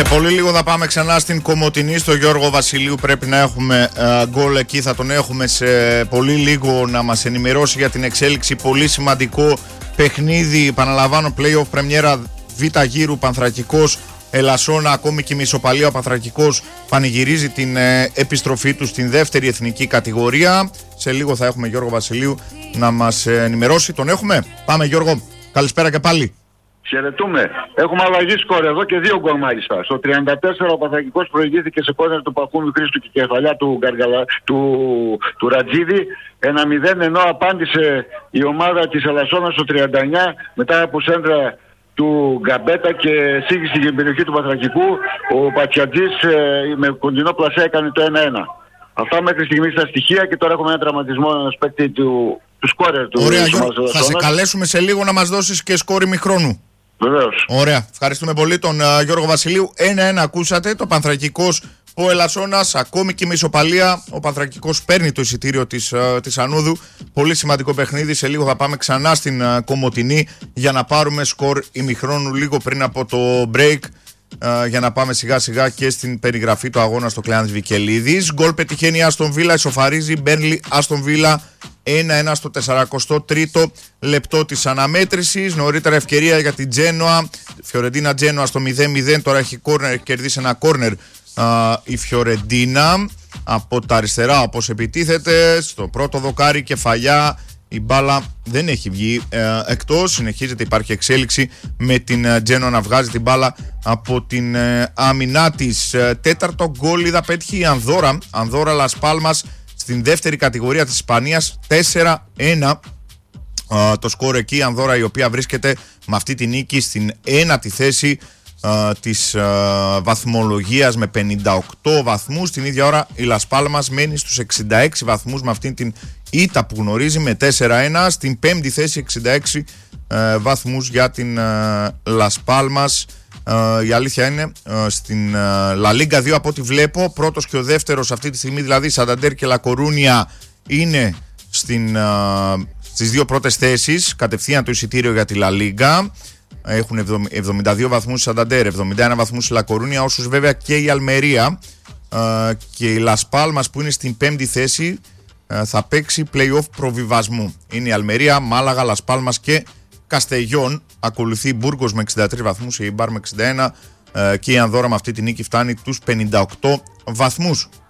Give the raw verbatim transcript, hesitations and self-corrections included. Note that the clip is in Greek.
Σε πολύ λίγο θα πάμε ξανά στην Κομοτηνή, στο Γιώργο Βασιλείου. Πρέπει να έχουμε uh, γκολ εκεί, θα τον έχουμε σε πολύ λίγο να μας ενημερώσει για την εξέλιξη. Πολύ σημαντικό παιχνίδι, επαναλαμβάνω, play-off πρεμιέρα β' γύρου, Πανθρακικός Ελασσόνα, ακόμη και η Μισοπαλία. Ο Πανθρακικός πανηγυρίζει την ε, επιστροφή του στην δεύτερη εθνική κατηγορία. Σε λίγο θα έχουμε Γιώργο Βασιλείου να μας ε, ενημερώσει. Τον έχουμε. Πάμε Γιώργο, καλησπέρα και πάλι. Χαιρετούμε. Έχουμε αλλαγή σκορ εδώ και δύο γκολ μάλιστα. Στο τριάντα τέσσερα ο Πανθρακικός προηγήθηκε σε κόρνερ του Παχούμη Χρήστου και κεφαλιά του, Γκαργαλα, του, του Ρατζίδη. ένα μηδέν, ενώ απάντησε η ομάδα της Ελασσόνας στο τριάντα εννιά μετά από σέντρα του Γκαμπέτα και σύγχυση στην περιοχή του Πανθρακικού. Ο Πατσιατζής ε, με κοντινό πλασέ έκανε το ένα ένα. Αυτά μέχρι στιγμής τα στοιχεία και τώρα έχουμε ένα τραυματισμό ενός παίκτη του, του σκόρερ του. Ωραία Γιώργο, θα σε καλέσουμε σε λίγο να μας δώσεις και σκόρ ημιχρόνου. Βεβαίως. Ωραία, ευχαριστούμε πολύ τον uh, Γιώργο Βασιλείου. ένα ένα ακούσατε, το Πανθρακικός ο Ελασσόνας, ακόμη και με ισοπαλία. Ο Πανθρακικός παίρνει το εισιτήριο της, uh, της Ανούδου. Πολύ σημαντικό παιχνίδι. Σε λίγο θα πάμε ξανά στην uh, Κομοτηνή για να πάρουμε σκορ ημιχρόνου λίγο πριν από το break. Uh, για να πάμε σιγά σιγά και στην περιγραφή του αγώνα στο Κλεάνθης Βικελίδης. Γκολ πετυχαίνει η Άστον Βίλα, ισοφαρίζει Μπέρνλι Άστον Βίλα ένα ένα στο σαραντά τρίτο λεπτό της αναμέτρησης. Νωρίτερα ευκαιρία για την Τζένοα, Φιωρεντίνα Τζένοα στο μηδέν μηδέν. Τώρα έχει κόρνερ, κερδίσει ένα κόρνερ uh, η Φιωρεντίνα από τα αριστερά όπως επιτίθεται. Στο πρώτο δοκάρι κεφαλιά. Η μπάλα δεν έχει βγει ε, εκτός, συνεχίζεται, υπάρχει εξέλιξη με την ε, Τζένοα να βγάζει την μπάλα από την ε, άμυνά της. Ε, τέταρτο γκολ είδα πέτυχε η Ανδόρα, Ανδόρα Λας Πάλμας στην δεύτερη κατηγορία της Ισπανίας, τέσσερα ένα ε, το σκορ εκεί. Η Ανδόρα η οποία βρίσκεται με αυτή τη νίκη στην ένατη θέση Uh, της uh, βαθμολογίας με πενήντα οκτώ βαθμούς. Την ίδια ώρα η Λας Πάλμας μένει στους εξήντα έξι βαθμούς με αυτήν την ήττα που γνωρίζει με τέσσερα ένα. Στην πέμπτη θέση εξήντα έξι uh, βαθμούς για την uh, Λας Πάλμας. Uh, η αλήθεια είναι uh, στην uh, La Liga δύο από ό,τι βλέπω, πρώτος και ο δεύτερος αυτή τη στιγμή, δηλαδή Σανταντέρ και Λακορούνια, είναι στην, uh, στις δύο πρώτες θέσεις, κατευθείαν το εισιτήριο για τη La Liga. Έχουν εβδομήντα δύο βαθμούς η Σανταντέρ, εβδομήντα ένα βαθμούς η Λακορούνια, όσους βέβαια και η Αλμερία ε, και η Λας Πάλμας που είναι στην πέμπτη θέση ε, θα παίξει play-off προβιβασμού. Είναι η Αλμερία, Μάλαγα, Λας Πάλμας και Καστεγιόν. Ακολουθεί η Μπούργκος με εξήντα τρεις βαθμούς, η Ιμπάρ με εξήντα ένα ε, και η Ανδόρα με αυτή τη νίκη φτάνει τους πενήντα οκτώ βαθμούς.